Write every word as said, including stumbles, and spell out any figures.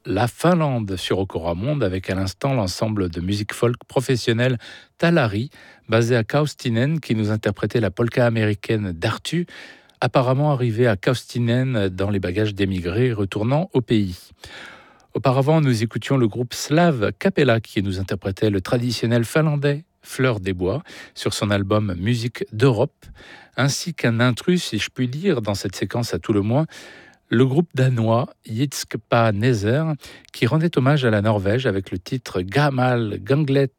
la Finlande sur Okora Monde avec à l'instant l'ensemble de musique folk professionnelle Talari, basé à Kaustinen, qui nous interprétait la polka américaine d'Artu, apparemment arrivée à Kaustinen dans les bagages d'émigrés retournant au pays. Auparavant, nous écoutions le groupe slave Capella qui nous interprétait le traditionnel finlandais Fleur des Bois sur son album Musique d'Europe, ainsi qu'un intrus, si je puis dire, dans cette séquence à tout le moins, le groupe danois Jitske Pa Neser qui rendait hommage à la Norvège avec le titre Gamal Ganglet